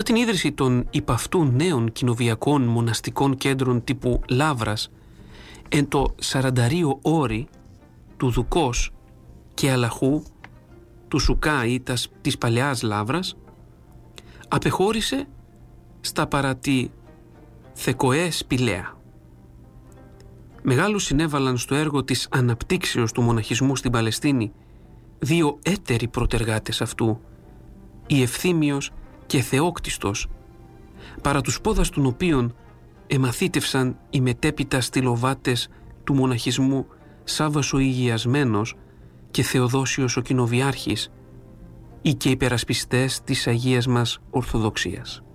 την ίδρυση των υπαυτού νέων κοινοβιακών μοναστικών κέντρων τύπου Λαύρας εν το 40 όρη του Δουκός και Αλαχού, του Σουκά ή της παλαιάς Λαύρας, απεχώρησε στα παρατή Θεκοέ Σπηλαία. Μεγάλους συνέβαλαν στο έργο της αναπτύξεως του μοναχισμού στην Παλαιστίνη δύο έτεροι πρωτεργάτες αυτού, η Ευθύμιος και Θεόκτιστος, παρά τους πόδας των οποίων εμαθήτευσαν οι μετέπειτα στυλοβάτες του μοναχισμού Σάββας ο Υγιασμένος και Θεοδόσιος ο Κοινοβιάρχης, ή και υπερασπιστές της Αγίας μας Ορθοδοξίας.